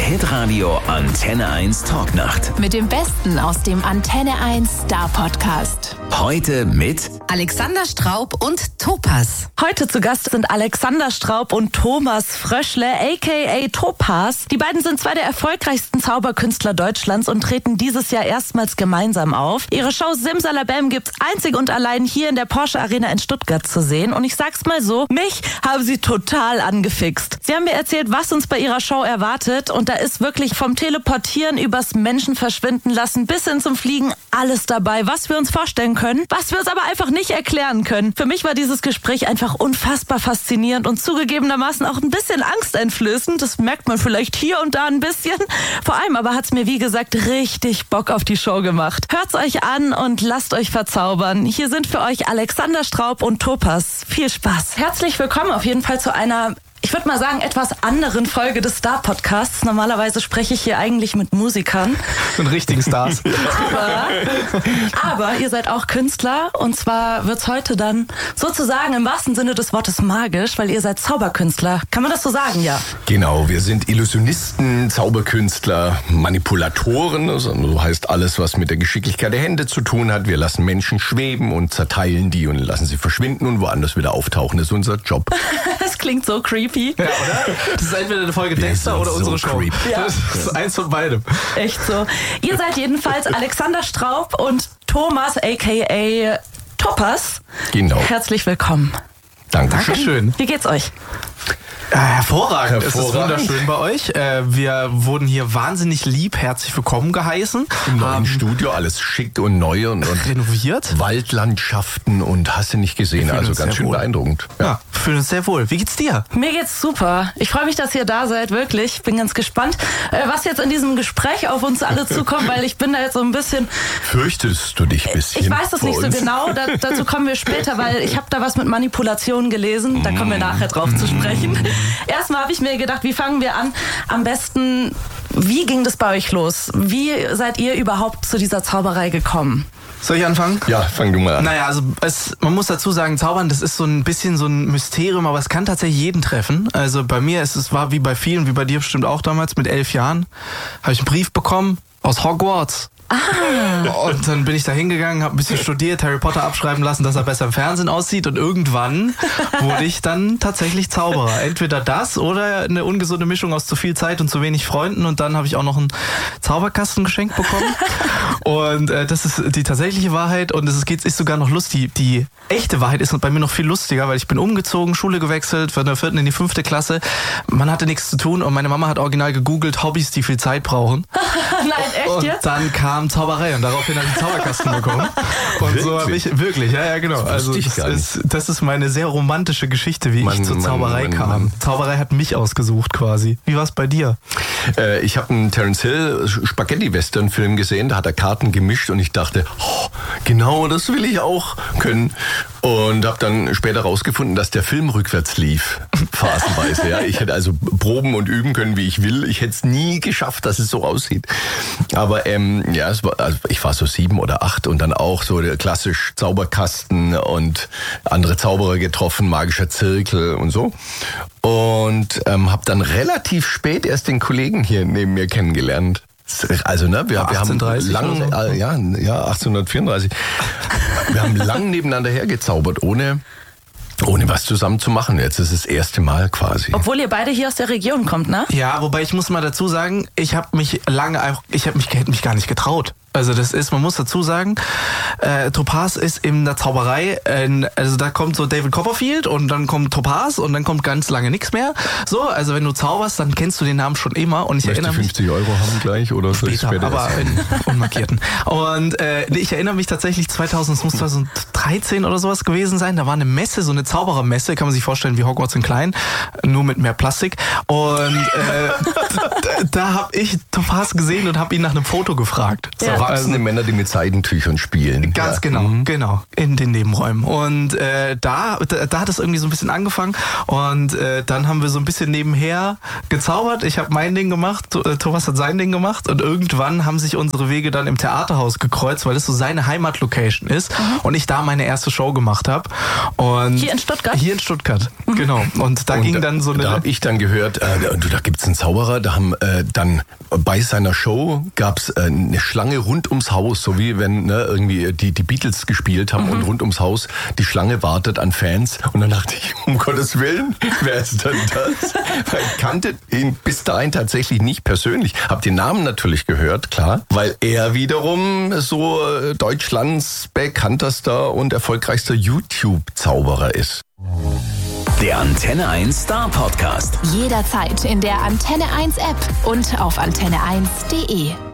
Hitradio Antenne 1 Talknacht. Mit dem Besten aus dem Antenne 1 Star Podcast. Heute mit Alexander Straub und Topaz. Heute zu Gast sind Alexander Straub und Thomas Fröschle, a.k.a. Topaz. Die beiden sind zwei der erfolgreichsten Zauberkünstler Deutschlands und treten dieses Jahr erstmals gemeinsam auf. Ihre Show Simsalabam gibt's einzig und allein hier in der Porsche Arena in Stuttgart zu sehen. Und ich sag's mal so, mich haben sie total angefixt. Sie haben mir erzählt, was uns bei ihrer Show erwartet. Und da ist wirklich vom Teleportieren übers Menschen verschwinden lassen bis hin zum Fliegen alles dabei, was wir uns vorstellen können, was wir uns aber einfach nicht erklären können. Für mich war dieses Gespräch einfach unfassbar faszinierend und zugegebenermaßen auch ein bisschen angsteinflößend. Das merkt man vielleicht hier und da ein bisschen. Vor allem aber hat's mir, wie gesagt, richtig Bock auf die Show gemacht. Hört's euch an und lasst euch verzaubern. Hier sind für euch Alexander Straub und Topaz. Viel Spaß. Herzlich willkommen auf jeden Fall zu einer, ich würde mal sagen, etwas anderen Folge des Star-Podcasts. Normalerweise spreche ich hier eigentlich mit Musikern. Und richtigen Stars. Aber ihr seid auch Künstler und zwar wird's heute dann sozusagen im wahrsten Sinne des Wortes magisch, weil ihr seid Zauberkünstler. Kann man das so sagen, ja? Genau, wir sind Illusionisten, Zauberkünstler, Manipulatoren. So heißt alles, was mit der Geschicklichkeit der Hände zu tun hat. Wir lassen Menschen schweben und zerteilen die und lassen sie verschwinden und woanders wieder auftauchen. Das ist unser Job. Das klingt so creepy. Ja, oder? Das ist entweder eine Folge Dexter oder unsere Show. Ja. Das ist eins von beidem. Echt so. Ihr seid jedenfalls Alexander Straub und Thomas, a.k.a. Topaz. Genau. Herzlich willkommen. Dankeschön. Wie geht's euch? Hervorragend. Es ist wunderschön bei euch. Wir wurden hier wahnsinnig lieb, herzlich willkommen geheißen. Im neuen Studio, alles schick und neu und renoviert. Waldlandschaften und hast du nicht gesehen. Also ganz schön beeindruckend. Ja, fühlen uns sehr wohl. Wie geht's dir? Mir geht's super. Ich freue mich, dass ihr da seid, wirklich. Ich bin ganz gespannt, was jetzt in diesem Gespräch auf uns alle zukommt, weil ich bin da jetzt so ein bisschen... Fürchtest du dich ein bisschen? Ich weiß das nicht so genau. Dazu kommen wir später, weil ich habe da was mit Manipulation gelesen. Da kommen wir nachher drauf zu sprechen. Erstmal habe ich mir gedacht, wie fangen wir an? Am besten, wie ging das bei euch los? Wie seid ihr überhaupt zu dieser Zauberei gekommen? Soll ich anfangen? Ja, fang du mal an. Naja, also man muss dazu sagen, Zaubern, das ist so ein bisschen so ein Mysterium, aber es kann tatsächlich jeden treffen. Also bei mir, war wie bei vielen, wie bei dir bestimmt auch damals, mit 11 Jahren, habe ich einen Brief bekommen aus Hogwarts. Und dann bin ich da hingegangen, habe ein bisschen studiert, Harry Potter abschreiben lassen, dass er besser im Fernsehen aussieht und irgendwann wurde ich dann tatsächlich Zauberer. Entweder das oder eine ungesunde Mischung aus zu viel Zeit und zu wenig Freunden und dann habe ich auch noch einen Zauberkasten geschenkt bekommen und das ist die tatsächliche Wahrheit und es ist sogar noch lustig. Die echte Wahrheit ist bei mir noch viel lustiger, weil ich bin umgezogen, Schule gewechselt, von der 4. in die 5. Klasse. Man hatte nichts zu tun und meine Mama hat original gegoogelt, Hobbys, die viel Zeit brauchen. Nein, echt jetzt? Und dann kam Zauberei und daraufhin habe ich einen Zauberkasten bekommen. Und so habe ich, wirklich, ja, genau. Also das ist meine sehr romantische Geschichte, wie ich zur Zauberei kam. Zauberei hat mich ausgesucht quasi. Wie war es bei dir? Ich habe einen Terence Hill Spaghetti-Western-Film gesehen, da hat er Karten gemischt und ich dachte, genau, das will ich auch können. Und habe dann später rausgefunden, dass der Film rückwärts lief, phasenweise. Ja. Ich hätte also proben und üben können, wie ich will. Ich hätte es nie geschafft, dass es so aussieht. Aber ich war so 7 oder 8 und dann auch so der klassisch Zauberkasten und andere Zauberer getroffen, magischer Zirkel und so. Und habe dann relativ spät erst den Kollegen hier neben mir kennengelernt. Also wir haben 1834. Wir haben lang nebeneinander hergezaubert, ohne was zusammen zu machen. Jetzt ist es das erste Mal quasi. Obwohl ihr beide hier aus der Region kommt, ne? Ja, wobei ich muss mal dazu sagen, ich hätte mich gar nicht getraut. Also man muss dazu sagen, Topaz ist in der Zauberei, also da kommt so David Copperfield und dann kommt Topaz und dann kommt ganz lange nichts mehr. So, also wenn du zauberst, dann kennst du den Namen schon immer. Und ich erinnere mich, 50 € haben gleich oder später aber in unmarkierten. Und ich erinnere mich tatsächlich 2013 oder sowas gewesen sein. Da war eine Messe, so eine Zauberermesse, kann man sich vorstellen wie Hogwarts in klein, nur mit mehr Plastik. Und da habe ich Topaz gesehen und habe ihn nach einem Foto gefragt. So, Erwachsene Männer, die mit Seidentüchern spielen. Ganz genau, in den Nebenräumen. Und da hat es irgendwie so ein bisschen angefangen und dann haben wir so ein bisschen nebenher gezaubert. Ich habe mein Ding gemacht, Thomas hat sein Ding gemacht und irgendwann haben sich unsere Wege dann im Theaterhaus gekreuzt, weil das so seine Heimatlocation ist und ich da meine erste Show gemacht habe. Hier in Stuttgart? Hier in Stuttgart, genau. Und da ging dann so eine... Da habe ich dann gehört, da gibt's einen Zauberer, da haben dann bei seiner Show gab's eine Schlange rund ums Haus, so wie wenn irgendwie die Beatles gespielt haben und rund ums Haus die Schlange wartet an Fans. Und dann dachte ich, um Gottes Willen, wer ist denn das? Weil ich kannte ihn bis dahin tatsächlich nicht persönlich. Hab den Namen natürlich gehört, klar, weil er wiederum so Deutschlands bekanntester und erfolgreichster YouTube-Zauberer ist. Der Antenne 1 Star Podcast. Jederzeit in der Antenne 1 App und auf antenne1.de.